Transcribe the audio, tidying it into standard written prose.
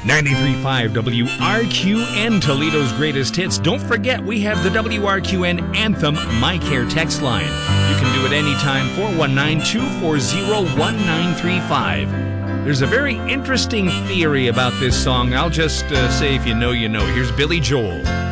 93.5 WRQN, Toledo's greatest hits. Don't forget, we have the WRQN Anthem My Care text line. You can do it anytime, 419-240-1935. There's a very interesting theory about this song. I'll just say if you know, you know. Here's Billy Joel.